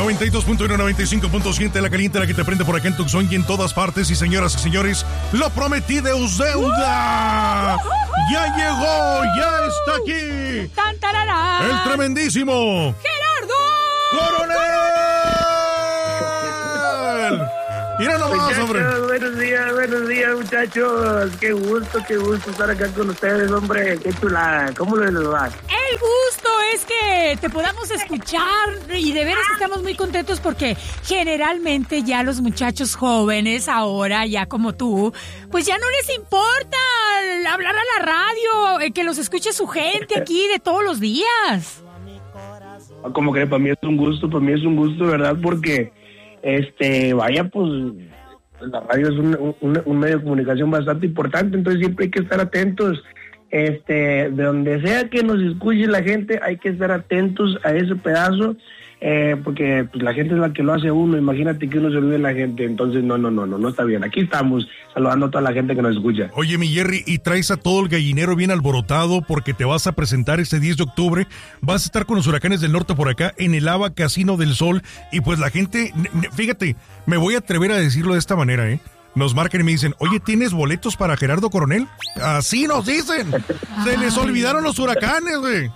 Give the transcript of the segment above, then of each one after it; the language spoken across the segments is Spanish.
92.1, 95.7, la caliente, la que te prende por acá en Tucson y en todas partes. Y señoras y señores, lo prometido es deuda. Ya llegó, ya está aquí. ¡Tan, tararán! El tremendísimo ¡Gerardo Coronel! Mira nomás, hombre. Buenos días, muchachos. Qué gusto estar acá con ustedes, hombre. Qué chulada. ¿Cómo les va? El gusto es que te podamos escuchar y de veras estamos muy contentos porque generalmente ya los muchachos jóvenes ahora, ya como tú, pues ya no les importa hablar a la radio, que los escuche su gente aquí de todos los días. Como que para mí es un gusto, ¿verdad? Porque, vaya, pues, la radio es un medio de comunicación bastante importante, entonces siempre hay que estar atentos. De donde sea que nos escuche la gente, hay que estar atentos a ese pedazo, porque pues la gente es la que lo hace uno. Imagínate que uno se olvide de la gente, entonces no está bien. Aquí estamos saludando a toda la gente que nos escucha. Oye, mi Jerry, y traes a todo el gallinero bien alborotado porque te vas a presentar este 10 de octubre, vas a estar con los Huracanes del Norte por acá en el ABA Casino del Sol, y pues la gente, fíjate, me voy a atrever a decirlo de esta manera, nos marcan y me dicen, oye, ¿tienes boletos para Gerardo Coronel? Así nos dicen. Se les olvidaron los Huracanes, güey.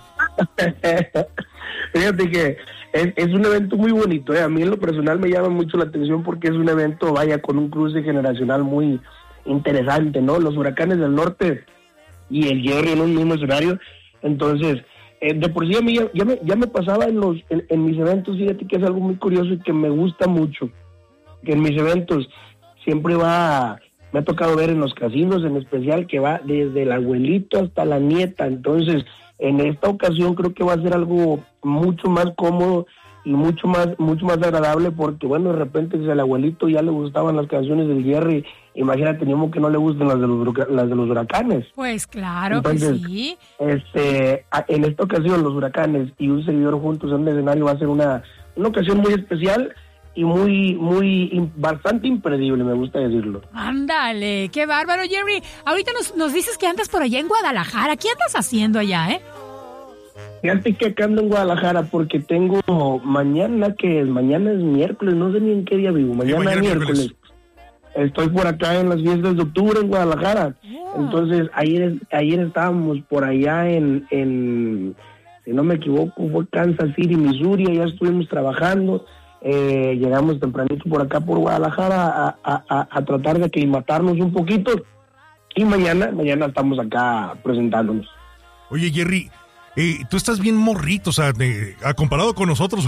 Fíjate que es un evento muy bonito, A mí en lo personal me llama mucho la atención porque es un evento, vaya, con un cruce generacional muy interesante, ¿no? Los Huracanes del Norte y el Jerry en un mismo escenario. Entonces, de por sí a mí ya me pasaba en mis eventos. Fíjate que es algo muy curioso y que me gusta mucho. Que en mis eventos siempre me ha tocado ver en los casinos en especial que va desde el abuelito hasta la nieta. Entonces, en esta ocasión creo que va a ser algo mucho más cómodo y mucho más agradable, porque bueno, de repente si al abuelito ya le gustaban las canciones del Jerry, imagínate, ni modo que no le gusten las de los Huracanes. Pues claro. Entonces, que sí. En esta ocasión los Huracanes y un servidor juntos en un escenario va a ser una ocasión muy especial y bastante impredecible, me gusta decirlo. Ándale, qué bárbaro, Jerry. Ahorita nos dices que andas por allá en Guadalajara. ¿Qué andas haciendo allá, Fíjate que acá ando en Guadalajara porque tengo mañana es miércoles, no sé ni en qué día vivo. Mañana es miércoles. Estoy por acá en las fiestas de octubre en Guadalajara. Entonces, ayer estábamos por allá en, si no me equivoco, fue Kansas City, Missouri. Allá estuvimos trabajando. Llegamos tempranito por acá por Guadalajara a tratar de aclimatarnos un poquito, y mañana estamos acá presentándonos. Oye, Jerry, tú estás bien morrito, o sea, comparado con nosotros,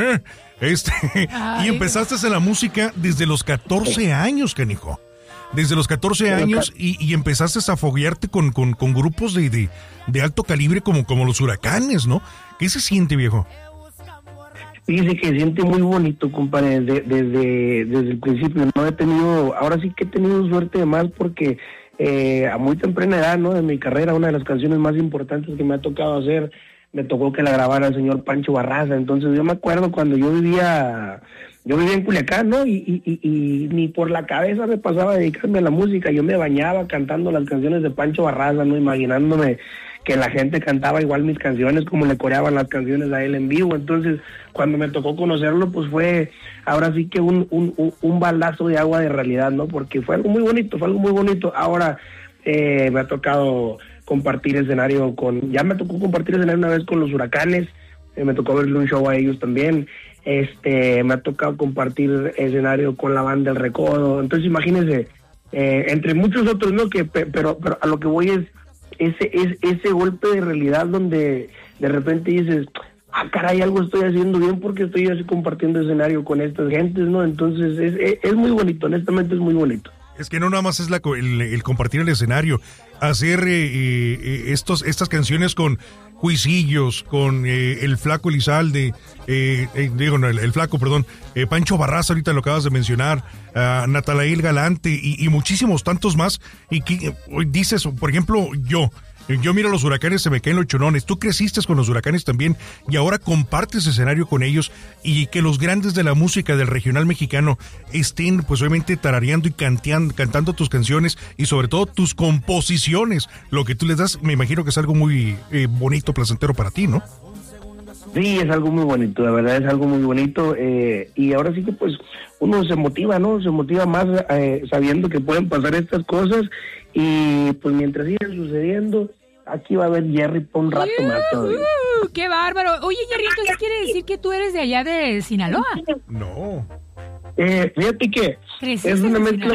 y empezaste en la música desde los 14 años, canijo. Desde los 14 años y empezaste a foguearte con grupos de alto calibre como los Huracanes, ¿no? ¿Qué se siente, viejo? Fíjese que se siente muy bonito, compadre, desde el principio. Ahora sí que he tenido suerte de más porque a muy temprana edad, ¿no? De mi carrera, una de las canciones más importantes que me ha tocado hacer, me tocó que la grabara el señor Pancho Barraza. Entonces yo me acuerdo cuando yo vivía en Culiacán, ¿no? Y ni por la cabeza me pasaba a dedicarme a la música. Yo me bañaba cantando las canciones de Pancho Barraza, ¿no? Imaginándome que la gente cantaba igual mis canciones, como le coreaban las canciones a él en vivo. Entonces, cuando me tocó conocerlo, pues fue ahora sí que un baldazo de agua de realidad, ¿no? Porque fue algo muy bonito. Ahora me ha tocado compartir escenario una vez con los Huracanes, me tocó verle un show a ellos también. Me ha tocado compartir escenario con la banda El Recodo. Entonces, imagínense, entre muchos otros, ¿no? Pero a lo que voy es ese golpe de realidad donde de repente dices, caray, algo estoy haciendo bien porque estoy así compartiendo escenario con estas gentes, ¿no? Entonces es muy bonito, honestamente es muy bonito. Es que no nada más es el compartir el escenario, hacer estas canciones con Juicillos, con el Flaco Elizalde, el Flaco, perdón, Pancho Barraza, ahorita lo acabas de mencionar, Natanael Galante y muchísimos tantos más. Y que dices, por ejemplo, yo miro a los Huracanes, se me caen los cholones. Tú creciste con los Huracanes también y ahora compartes escenario con ellos, y que los grandes de la música del regional mexicano estén pues obviamente tarareando y cantando tus canciones y sobre todo tus composiciones. Lo que tú les das, me imagino que es algo muy bonito, placentero para ti, ¿no? Sí, es algo muy bonito, la verdad es algo muy bonito, y ahora sí que pues uno se motiva, ¿no? Se motiva más sabiendo que pueden pasar estas cosas, y pues mientras sigan sucediendo, aquí va a haber Jerry por un rato más todavía. ¡Qué bárbaro! Oye, Jerry, ¿entonces quiere decir que tú eres de allá de Sinaloa? No. Fíjate que es una mezcla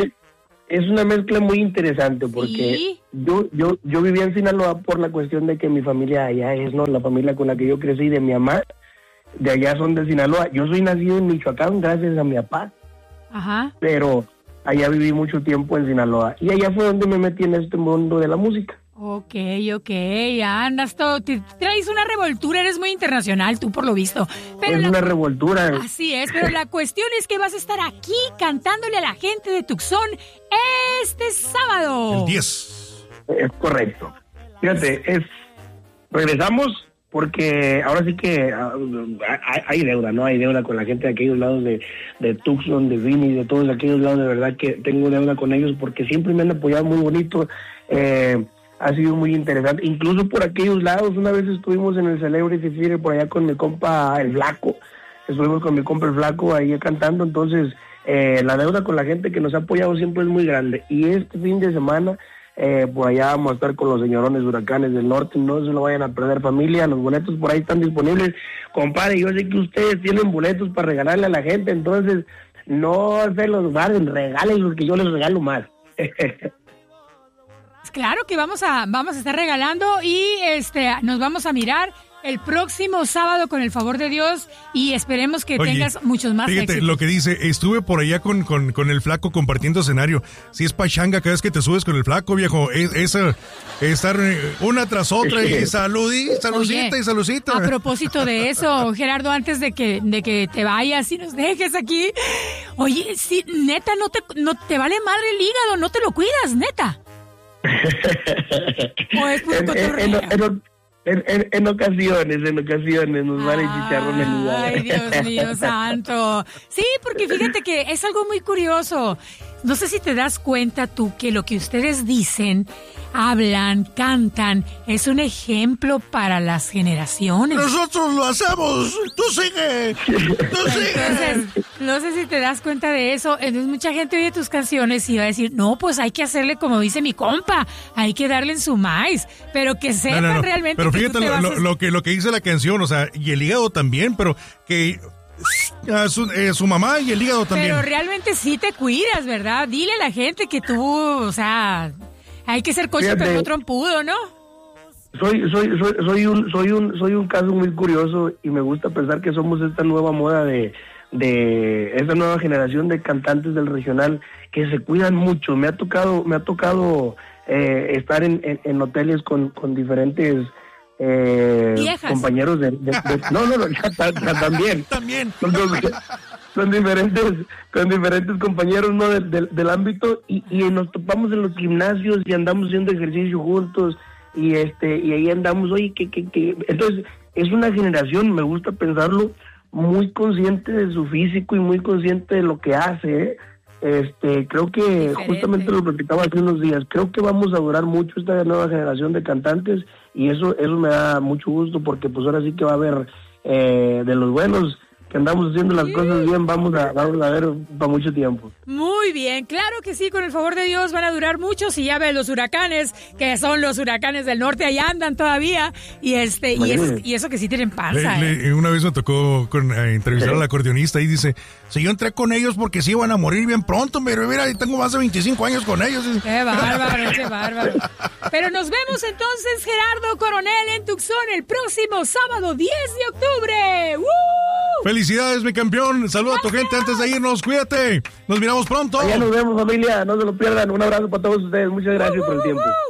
muy interesante, porque ¿Sí? yo vivía en Sinaloa por la cuestión de que mi familia allá es, ¿no? La familia con la que yo crecí, de mi mamá, de allá son de Sinaloa. Yo soy nacido en Michoacán gracias a mi papá. Ajá. Pero allá viví mucho tiempo en Sinaloa, y allá fue donde me metí en este mundo de la música. Ok, andas todo, te traes una revoltura, eres muy internacional tú por lo visto. Pero Es una revoltura. Así es, pero la cuestión es que vas a estar aquí cantándole a la gente de Tucson este sábado. El 10. Es correcto. Fíjate, regresamos porque ahora sí que hay deuda, ¿no? Hay deuda con la gente de aquellos lados de Tucson, de Vini, de todos aquellos lados. De verdad que tengo deuda con ellos porque siempre me han apoyado muy bonito. Ha sido muy interesante, incluso por aquellos lados. Una vez estuvimos en el Celebrity Theater por allá con mi compa el Flaco, ahí cantando. Entonces la deuda con la gente que nos ha apoyado siempre es muy grande, y este fin de semana por allá vamos a estar con los señorones Huracanes del Norte. No se lo vayan a perder, familia. Los boletos por ahí están disponibles. Compadre, yo sé que ustedes tienen boletos para regalarle a la gente, entonces no se los guarden, regálenlos, que yo les regalo más. Claro que vamos a estar regalando, y nos vamos a mirar el próximo sábado con el favor de Dios, y esperemos que tengas muchos más fíjate éxitos. lo que dice, estuve por allá con el Flaco compartiendo escenario. Si es pachanga cada vez que te subes con el Flaco, viejo, estar una tras otra y saludcita. A propósito de eso, Gerardo, antes de que te vayas y nos dejes aquí, oye, sí, neta, no te vale madre el hígado, no te lo cuidas, neta. ¿O es puro cotorreo? En ocasiones nos vale chicharrón en lugar. Ay, Dios mío santo. Sí, porque fíjate que es algo muy curioso. No sé si te das cuenta tú que lo que ustedes dicen, hablan, cantan, es un ejemplo para las generaciones. Nosotros lo hacemos. Tú sigue. Entonces, no sé si te das cuenta de eso. Entonces mucha gente oye tus canciones y va a decir, no, pues hay que hacerle como dice mi compa, hay que darle en su maíz, pero que sepan realmente. Pero fíjate lo que dice la canción, o sea, y el hígado también, pero que su mamá y el hígado también. Pero realmente sí te cuidas, ¿verdad? Dile a la gente que tú, o sea, hay que ser coche pero no trompudo, ¿no? Soy un caso muy curioso, y me gusta pensar que somos esta nueva moda de esta nueva generación de cantantes del regional que se cuidan mucho. Me ha tocado estar en hoteles con diferentes compañeros de también con diferentes compañeros, ¿no? del ámbito, y nos topamos en los gimnasios y andamos haciendo ejercicio juntos, y ahí andamos. Oye, que entonces es una generación, me gusta pensarlo, muy consciente de su físico y muy consciente de lo que hace. Creo que diferente. Justamente lo platicaba hace unos días, creo que vamos a durar mucho esta nueva generación de cantantes, y eso me da mucho gusto, porque pues ahora sí que va a haber de los buenos que andamos haciendo las cosas bien, vamos a ver para mucho tiempo. Muy bien, claro que sí, con el favor de Dios van a durar mucho. Si ya ves los Huracanes, que son los Huracanes del Norte, ahí andan todavía, y eso que sí tienen panza. Una vez me tocó entrevistar al acordeonista, y dice, si yo entré con ellos porque sí iban a morir bien pronto, pero mira, tengo más de 25 años con ellos. Qué bárbaro. Pero nos vemos entonces, Gerardo Coronel, en Tucson el próximo sábado 10 de octubre. ¡Woo! Felicidades, mi campeón. Saluda a tu gente antes de irnos. Cuídate. Nos miramos pronto. Ya nos vemos, familia. No se lo pierdan. Un abrazo para todos ustedes. Muchas gracias por el tiempo.